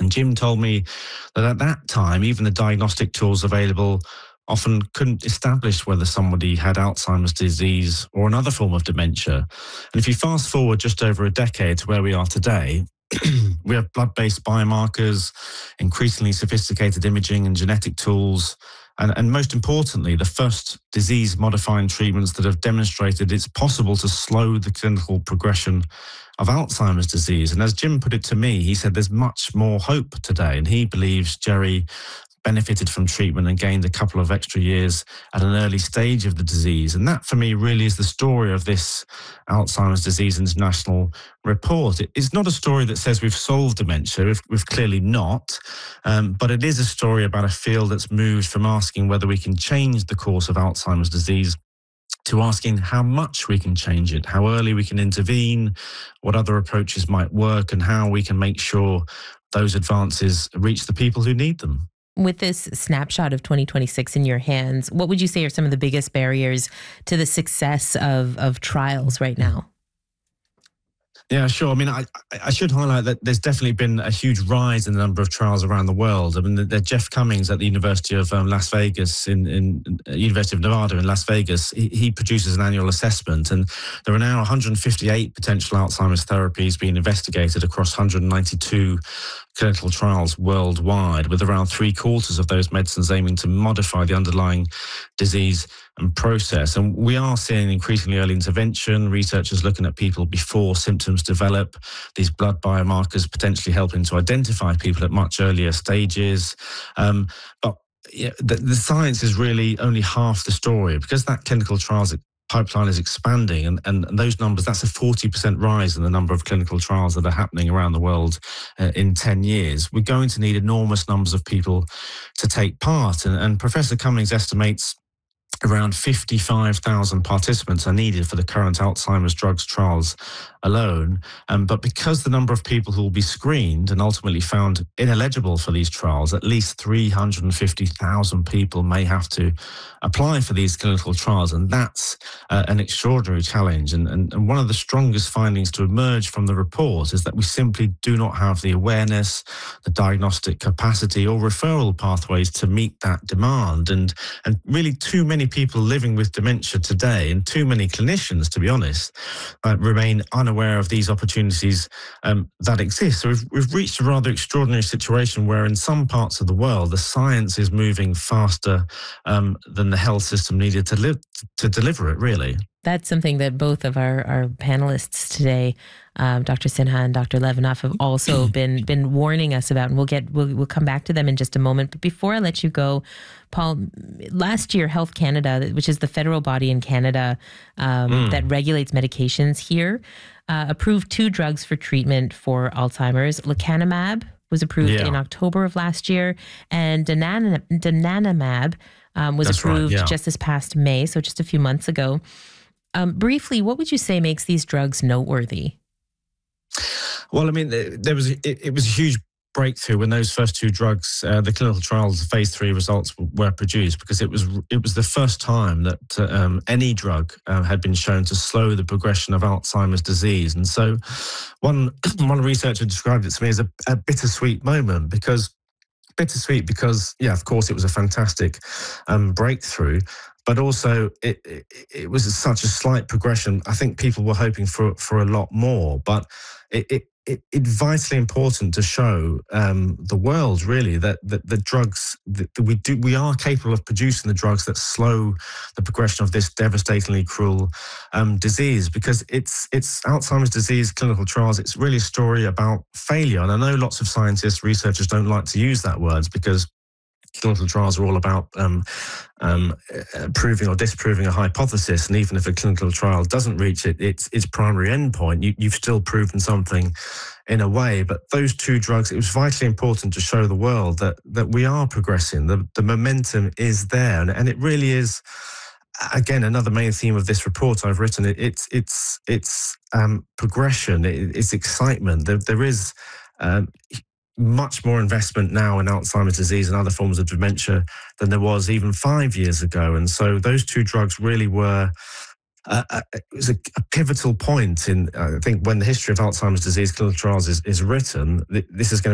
And Jim told me that at that time, even the diagnostic tools available often couldn't establish whether somebody had Alzheimer's disease or another form of dementia. And if you fast forward just over a decade to where we are today, we have blood-based biomarkers, increasingly sophisticated imaging and genetic tools, and most importantly, the first disease-modifying treatments that have demonstrated it's possible to slow the clinical progression of Alzheimer's disease. And as Jim put it to me, he said there's much more hope today, and he believes Jerry benefited from treatment and gained a couple of extra years at an early stage of the disease. And that, for me, really is the story of this Alzheimer's Disease International report. It is not a story that says we've solved dementia. We've clearly not. But it is a story about a field that's moved from asking whether we can change the course of Alzheimer's disease to asking how much we can change it, how early we can intervene, what other approaches might work, and how we can make sure those advances reach the people who need them. With this snapshot of 2026 in your hands, what would you say are some of the biggest barriers to the success of trials right now? Yeah, sure. I mean, I should highlight that there's definitely been a huge rise in the number of trials around the world. I mean, Jeff Cummings at the University of Las Vegas, in University of Nevada in Las Vegas, he produces an annual assessment, and there are now 158 potential Alzheimer's therapies being investigated across 192 clinical trials worldwide, with around 3/4 of those medicines aiming to modify the underlying disease and process. And we are seeing increasingly early intervention, researchers looking at people before symptoms develop, these blood biomarkers potentially helping to identify people at much earlier stages. But yeah, the science is really only half the story, because that clinical trials pipeline is expanding, and those numbers, that's a 40% rise in the number of clinical trials that are happening around the world in 10 years. We're going to need enormous numbers of people to take part, and Professor Cummings estimates around 55,000 participants are needed for the current Alzheimer's drugs trials alone. But because the number of people who will be screened and ultimately found ineligible for these trials, at least 350,000 people may have to apply for these clinical trials. And that's an extraordinary challenge. And one of the strongest findings to emerge from the report is that we simply do not have the awareness, the diagnostic capacity, or referral pathways to meet that demand. And really too many people living with dementia today, and too many clinicians, to be honest, remain unaware of these opportunities that exist. So we've reached a rather extraordinary situation where in some parts of the world, the science is moving faster than the health system needed to deliver it, really. That's something that both of our panelists today, Dr. Sinha and Dr. Levinoff, have also been warning us about, and we'll come back to them in just a moment. But before I let you go, Paul, last year, Health Canada, which is the federal body in Canada that regulates medications here, approved 2 drugs for treatment for Alzheimer's. Lecanemab was approved in October of last year, and donanemab was approved just this past May, so just a few months ago. Briefly, what would you say makes these drugs noteworthy? Well, I mean, it was a huge breakthrough when those first 2 drugs, the clinical trials, phase 3 results were produced, because it was the first time that any drug had been shown to slow the progression of Alzheimer's disease. And so one researcher described it to me as a bittersweet moment, because, yeah, of course, it was a fantastic breakthrough, but also it was such a slight progression. I think people were hoping for a lot more, but it's vitally important to show the world, really, that the drugs that we are capable of producing the drugs that slow the progression of this devastatingly cruel disease, because it's Alzheimer's disease clinical trials. It's really a story about failure, and I know lots of scientists, researchers don't like to use that word, because clinical trials are all about proving or disproving a hypothesis, and even if a clinical trial doesn't reach its primary endpoint, you've still proven something in a way. But those 2 drugs, it was vitally important to show the world that we are progressing. The momentum is there, and it really is. Again, another main theme of this report I've written, it's progression, it's excitement. There is much more investment now in Alzheimer's disease and other forms of dementia than there was even 5 years ago. And so those 2 drugs really were it was a pivotal point in, I think, when the history of Alzheimer's disease clinical trials is written. This is going to